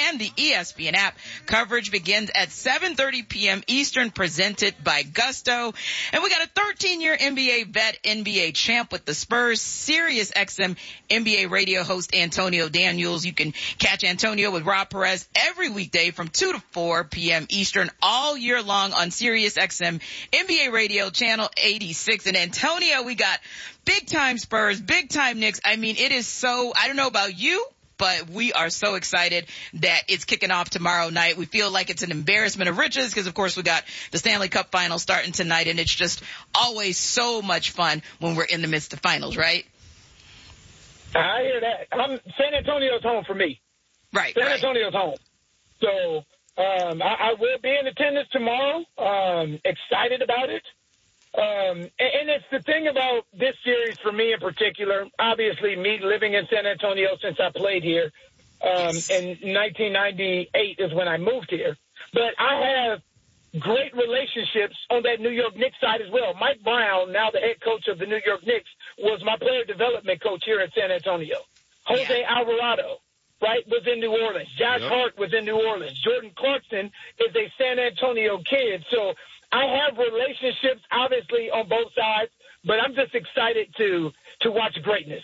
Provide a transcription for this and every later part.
and the ESPN app. Coverage begins at 7:30 p.m. Eastern, presented by Gusto. And we got a 13-year NBA vet, NBA champ with the Spurs, Sirius XM NBA radio host Antonio Daniels. You can catch Antonio with Rob Perez every weekday from 2 to 4 p.m. Eastern all year long on Sirius XM NBA radio channel 86. And Antonio, we got big time Spurs, big time Knicks. I mean, it is so, I don't know about you, but we are so excited that it's kicking off tomorrow night. We feel like it's an embarrassment of riches because, of course, we got the Stanley Cup Finals starting tonight, and it's just always so much fun when we're in the midst of finals, right? I hear that. San Antonio's home for me. Right. San Antonio's home. So I will be in attendance tomorrow. Excited about it. And it's the thing about this series for me in particular, obviously me living in San Antonio since I played here. In 1998 is when I moved here. But I have great relationships on that New York Knicks side as well. Mike Brown, now the head coach of the New York Knicks, was my player development coach here in San Antonio. Jose Alvarado, right, was in New Orleans. Josh Hart was in New Orleans. Jordan Clarkson is a San Antonio kid. So I have relationships, obviously, on both sides, but I'm just excited to watch greatness.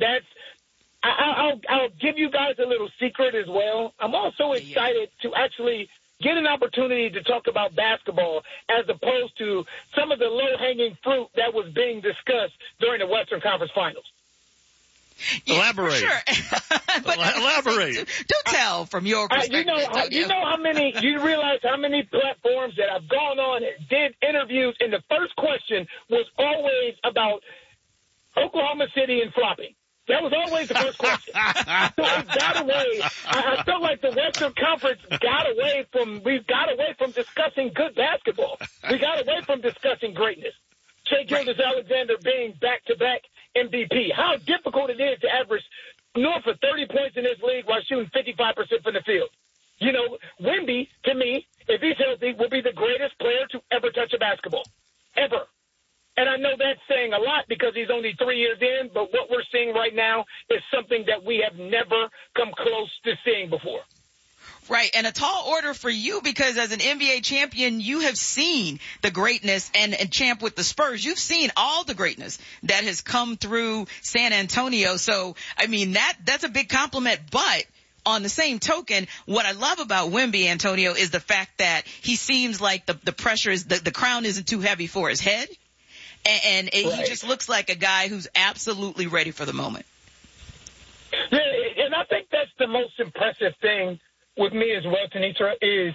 I'll give you guys a little secret as well. I'm also excited to actually get an opportunity to talk about basketball as opposed to some of the low-hanging fruit that was being discussed during the Western Conference Finals. Yeah, elaborate. Sure. Elaborate. Do tell from your perspective. You realize how many platforms that I've gone on and did interviews, and the first question was always about Oklahoma City and flopping. That was always the first question. So it got away. I felt like the Western Conference we got away from discussing good basketball. We got away from discussing greatness. Shai Gilgeous-Alexander being back-to-back MVP. How difficult it is to average north of 30 points in this league while shooting 55% from the field. You know, Wemby, to me, if he's healthy, will be the greatest player to ever touch a basketball. Ever. And I know that's saying a lot because he's only 3 years in, but what we're seeing right now is something that we have never come close to seeing before. Right, and a tall order for you because as an NBA champion, you have seen the greatness and champ with the Spurs. You've seen all the greatness that has come through San Antonio. So, I mean, that's a big compliment, but on the same token, what I love about Wemby, Antonio, is the fact that he seems like the pressure is, the crown isn't too heavy for his head. And he just looks like a guy who's absolutely ready for the moment. Yeah, and I think that's the most impressive thing with me as well, Tanitra, is,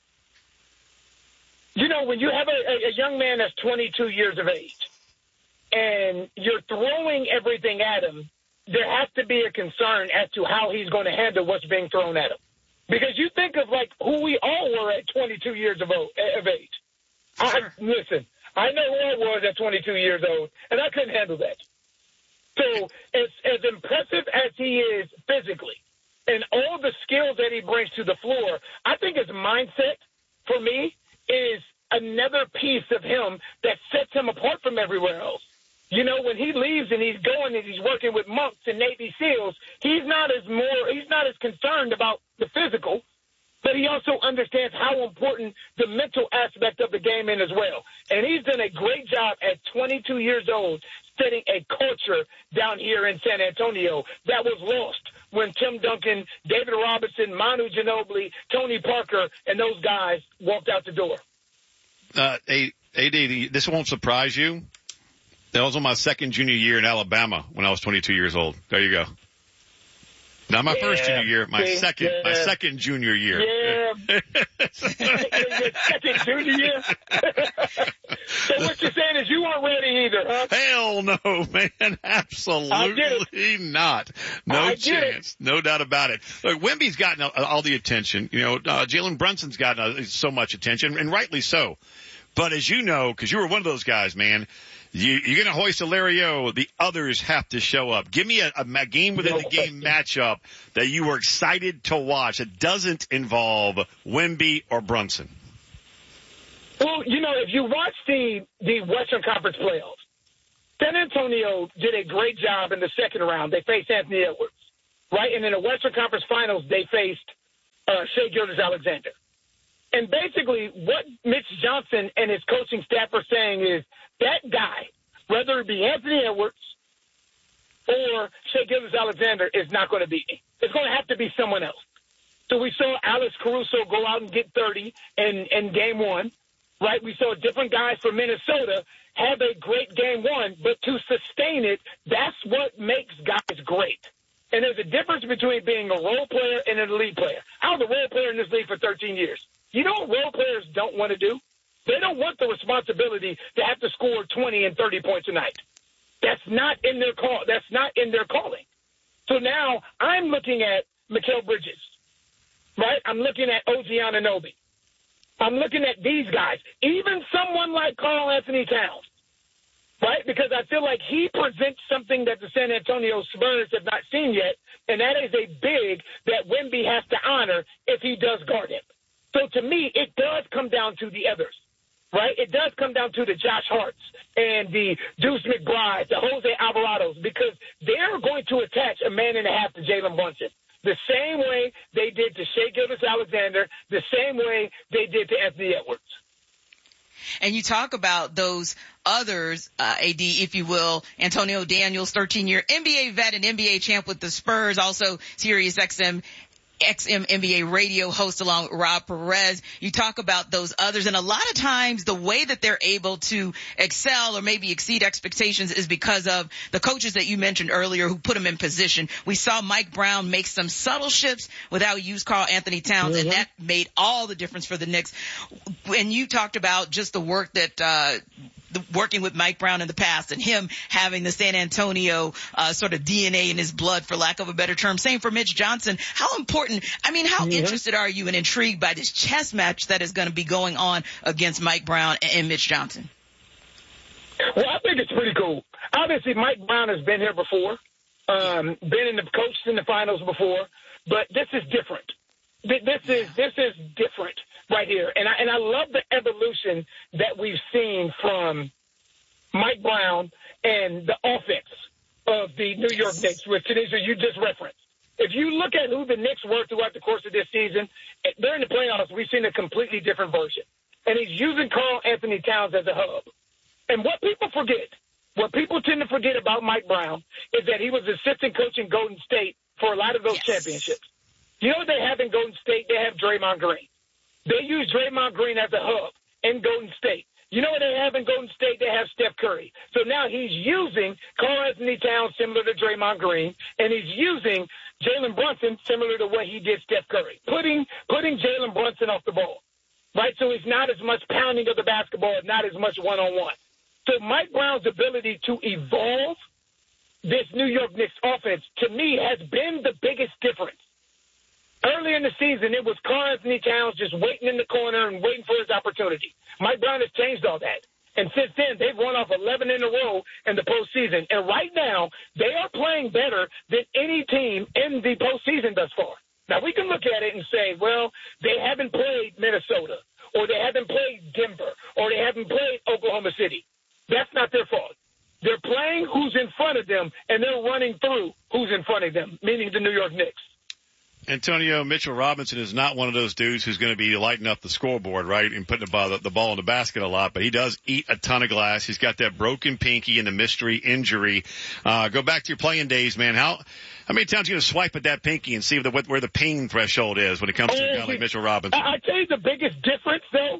you know, when you have a young man that's 22 years of age and you're throwing everything at him, there has to be a concern as to how he's going to handle what's being thrown at him. Because you think of, like, who we all were at 22 years of age. Sure. Listen, I know who I was at 22 years old, and I couldn't handle that. So as impressive as he is physically and all the skills that he brings to the floor, I think his mindset, for me, is another piece of him that sets him apart from everywhere else. You know, when he leaves and he's going and he's working with monks and Navy SEALs, he's not as concerned about the physical, but he also understands how important the mental aspect of the game is as well. And he's done a great job at 22 years old setting a culture down here in San Antonio that was lost when Tim Duncan, David Robinson, Manu Ginobili, Tony Parker, and those guys walked out the door. AD, this won't surprise you. That was on my second junior year in Alabama when I was 22 years old. There you go. Not my first junior year, my second junior year. Yeah. Your second junior year? So what you're saying is you weren't ready either, huh? Hell no, man. Absolutely not. No chance. No doubt about it. Look, Wemby's gotten all the attention. You know, Jalen Brunson's gotten so much attention, and rightly so. But as you know, because you were one of those guys, man, you're going to hoist a Larry O. The others have to show up. Give me a game within the game matchup that you were excited to watch that doesn't involve Wemby or Brunson. Well, you know, if you watch the Western Conference playoffs, San Antonio did a great job in the second round. They faced Anthony Edwards, right? And in the Western Conference Finals, they faced Shai Gilgeous-Alexander. And basically what Mitch Johnson and his coaching staff are saying is that guy, whether it be Anthony Edwards or Shai Gilgeous-Alexander, is not going to beat me. It's going to have to be someone else. So we saw Alex Caruso go out and get 30 in game one, right? We saw different guys from Minnesota have a great game one, but to sustain it, that's what makes guys great. And there's a difference between being a role player and an elite player. I was a role player in this league for 13 years. You know what role players don't want to do? They don't want the responsibility to have to score 20 and 30 points a night. That's not in their call. That's not in their calling. So now I'm looking at Mikal Bridges, right? I'm looking at OG Anunoby. I'm looking at these guys, even someone like Karl Anthony Towns, right? Because I feel like he presents something that the San Antonio Spurs have not seen yet, and that is a big that Wemby has to honor if he does guard him. So to me, it does come down to the others, right? It does come down to the Josh Harts and the Deuce McBride, the Jose Alvarados, because they're going to attach a man and a half to Jalen Brunson. The same way they did to Shai Gilgeous-Alexander, the same way they did to Anthony Edwards. And you talk about those others, AD, if you will, Antonio Daniels, 13-year NBA vet and NBA champ with the Spurs, also Sirius XM NBA radio host along with Rob Perez. You talk about those others, and a lot of times the way that they're able to excel or maybe exceed expectations is because of the coaches that you mentioned earlier who put them in position. We saw Mike Brown make some subtle shifts without use Karl Anthony Towns, and that made all the difference for the Knicks. When you talked about just the work that working with Mike Brown in the past and him having the San Antonio sort of DNA in his blood, for lack of a better term. Same for Mitch Johnson. How important, how interested are you and intrigued by this chess match that is going to be going on against Mike Brown and Mitch Johnson? Well, I think it's pretty cool. Obviously, Mike Brown has been here before, been coached in the finals before, but this is different. This is different right here. And I love the evolution that we've seen from Mike Brown and the offense of the New York Knicks, which Tanisha, you just referenced. If you look at who the Knicks were throughout the course of this season, during the playoffs, we've seen a completely different version. And he's using Karl Anthony Towns as a hub. And what people tend to forget about Mike Brown is that he was assistant coach in Golden State for a lot of those championships. You know what they have in Golden State? They have Draymond Green. They use Draymond Green as a hub in Golden State. You know what they have in Golden State? They have Steph Curry. So now he's using Karl Anthony Towns similar to Draymond Green, and he's using Jalen Brunson similar to what he did Steph Curry, putting Jalen Brunson off the ball, right? So it's not as much pounding of the basketball, not as much one-on-one. So Mike Brown's ability to evolve this New York Knicks offense, to me, has been the biggest difference. Early in the season, it was Karl Anthony Towns just waiting in the corner and waiting for his opportunity. Mike Brown has changed all that. And since then, they've won off 11 in a row in the postseason. And right now, they are playing better than any team in the postseason thus far. Now, we can look at it and say, well, they haven't played Minnesota, or they haven't played Denver, or they haven't played Oklahoma City. That's not their fault. They're playing who's in front of them, and they're running through who's in front of them, meaning the New York Knicks. Antonio, Mitchell Robinson is not one of those dudes who's going to be lighting up the scoreboard, right, and putting the ball in the basket a lot, but he does eat a ton of glass. He's got that broken pinky and the mystery injury. Go back to your playing days, man. How many times are you going to swipe at that pinky and see where the pain threshold is when it comes to a guy like Mitchell Robinson? I'll tell you the biggest difference, though.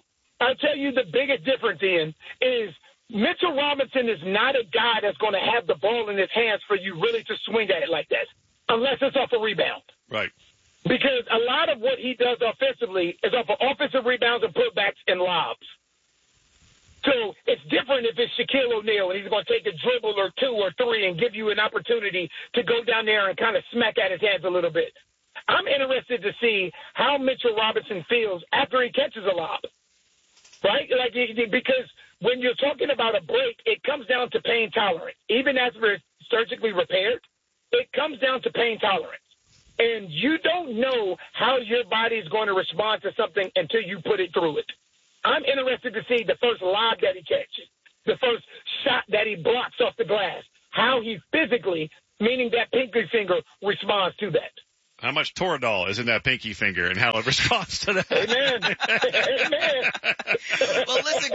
Ian, is Mitchell Robinson is not a guy that's going to have the ball in his hands for you really to swing at it like that, unless it's off a rebound. Right. Because a lot of what he does offensively is off of offensive rebounds and putbacks and lobs. So it's different if it's Shaquille O'Neal and he's going to take a dribble or two or three and give you an opportunity to go down there and kind of smack at his hands a little bit. I'm interested to see how Mitchell Robinson feels after he catches a lob, right? Because when you're talking about a break, it comes down to pain tolerance. Even after it's surgically repaired, it comes down to pain tolerance. And you don't know how your body is going to respond to something until you put it through it. I'm interested to see the first lob that he catches, the first shot that he blocks off the glass, how he physically, meaning that pinky finger, responds to that. how much Toradol is in that pinky finger and how it responds to that. Amen. Amen. Well, listen,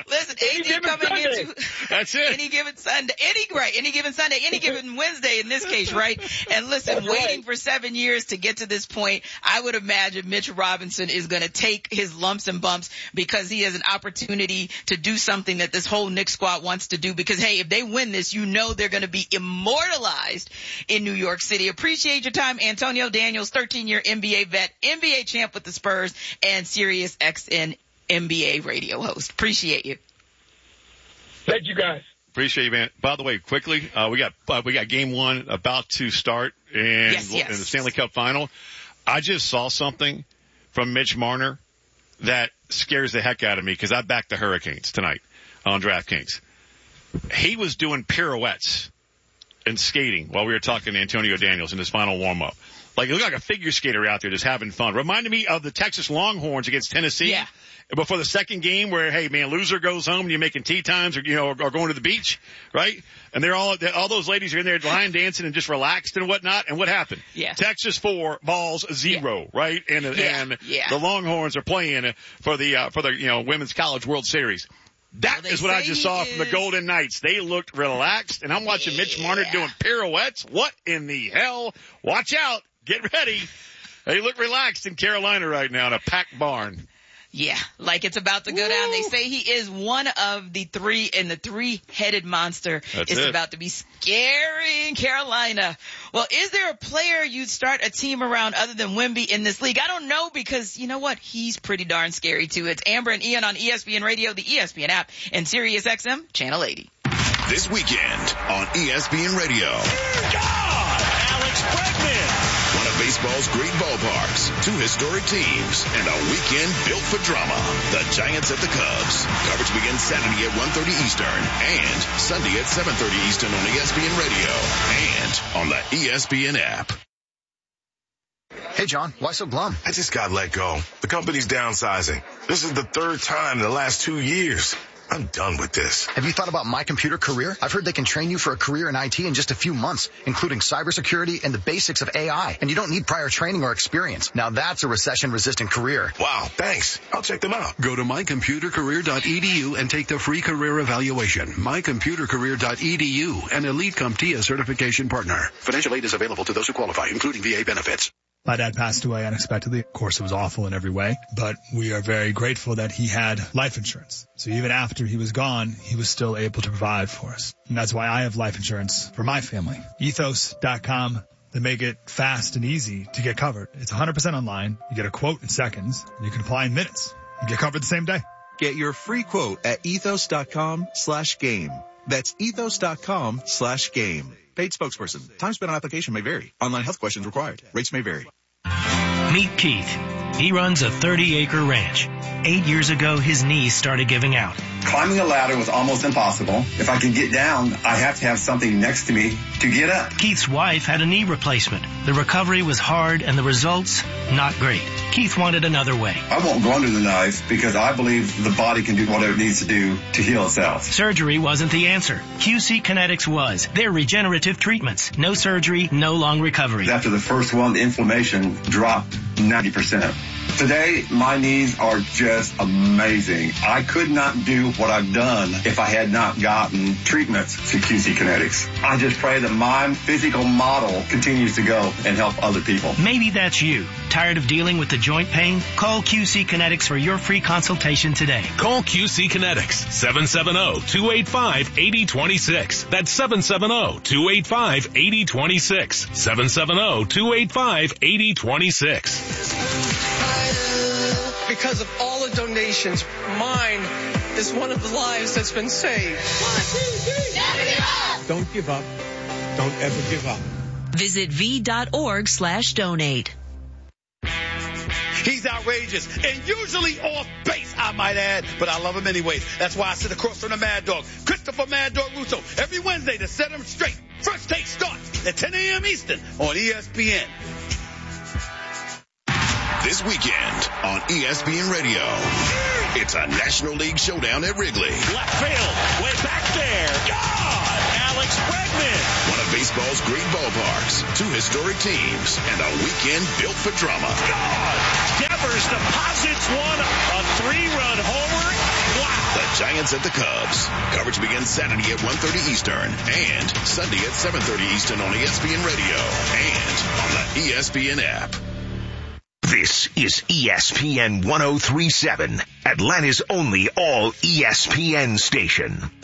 AD coming into that's it. Any given Sunday, any given Wednesday in this case, right? And listen, waiting for 7 years to get to this point, I would imagine Mitch Robinson is going to take his lumps and bumps because he has an opportunity to do something that this whole Knicks squad wants to do. Because hey, if they win this, you know they're going to be immortalized in New York City. Appreciate your time, Antonio Daniels, 13-year NBA vet, NBA champ with the Spurs, and Sirius XM NBA radio host. Appreciate you. Thank you, guys. Appreciate you, man. By the way, quickly, we got game one about to start in the Stanley Cup final. I just saw something from Mitch Marner that scares the heck out of me because I backed the Hurricanes tonight on DraftKings. He was doing pirouettes and skating while we were talking to Antonio Daniels in his final warm-up. Like, he looked like a figure skater out there just having fun. Reminded me of the Texas Longhorns against Tennessee. Yeah. Before the second game where, hey, man, loser goes home and you're making tea times or going to the beach, right? And all those ladies are in there line dancing and just relaxed and whatnot. And what happened? Yeah. Texas 4, Vols 0, right? And the Longhorns are playing for the Women's College World Series. That is what I just saw from the Golden Knights. They looked relaxed, and I'm watching Mitch Marner doing pirouettes. What in the hell? Watch out. Get ready. They look relaxed in Carolina right now in a packed barn. Yeah, like it's about to go down. They say he is one of the three, and the three-headed monster is about to be scary in Carolina. Well, is there a player you'd start a team around other than Wemby in this league? I don't know, because you know what? He's pretty darn scary too. It's Amber and Ian on ESPN Radio, the ESPN app, and Sirius XM Channel 80. This weekend on ESPN Radio. God! Alex Bregman! One of baseball's great ballparks, two historic teams, and a weekend built for drama. The Giants at the Cubs. Coverage begins Saturday at 1:30 Eastern and Sunday at 7:30 Eastern on ESPN Radio and on the ESPN app. Hey, John, why so glum? I just got let go. The company's downsizing. This is the third time in the last 2 years. I'm done with this. Have you thought about My Computer Career? I've heard they can train you for a career in IT in just a few months, including cybersecurity and the basics of AI. And you don't need prior training or experience. Now that's a recession-resistant career. Wow, thanks. I'll check them out. Go to mycomputercareer.edu and take the free career evaluation. mycomputercareer.edu, an Elite CompTIA certification partner. Financial aid is available to those who qualify, including VA benefits. My dad passed away unexpectedly. Of course, it was awful in every way, but we are very grateful that he had life insurance. So even after he was gone, he was still able to provide for us. And that's why I have life insurance for my family. Ethos.com. They make it fast and easy to get covered. It's 100% online. You get a quote in seconds. And you can apply in minutes. You get covered the same day. Get your free quote at ethos.com/game. That's ethos.com/game. Paid spokesperson. Time spent on application may vary. Online health questions required. Rates may vary. Meet Keith. He runs a 30-acre ranch. 8 years ago, his knees started giving out. Climbing a ladder was almost impossible. If I can get down, I have to have something next to me to get up. Keith's wife had a knee replacement. The recovery was hard and the results, not great. Keith wanted another way. I won't go under the knife because I believe the body can do whatever it needs to do to heal itself. Surgery wasn't the answer. QC Kinetics was. They're regenerative treatments. No surgery, no long recovery. After the first one, the inflammation dropped 90%. Today, my knees are just amazing. I could not do what I've done if I had not gotten treatments to QC Kinetics. I just pray that my physical model continues to go and help other people. Maybe that's you. Tired of dealing with the joint pain? Call QC Kinetics for your free consultation today. Call QC Kinetics, 770-285-8026. That's 770-285-8026. 770-285-8026. Because of all the donations, mine is one of the lives that's been saved. 1, 2, 3, never give up! Don't give up. Don't ever give up. Visit v.org/donate. He's outrageous and usually off base, I might add, but I love him anyways. That's why I sit across from the Mad Dog, Christopher Mad Dog Russo, every Wednesday to set him straight. First Take starts at 10 a.m. Eastern on ESPN. This weekend on ESPN Radio, it's a National League showdown at Wrigley. Left field, way back there. God! Alex Bregman. One of baseball's great ballparks, 2 historic teams, and a weekend built for drama. God! Devers deposits one, a 3-run homer. Wow! The Giants at the Cubs. Coverage begins Saturday at 1:30 Eastern and Sunday at 7:30 Eastern on ESPN Radio and on the ESPN app. This is ESPN 103.7, Atlanta's only all ESPN station.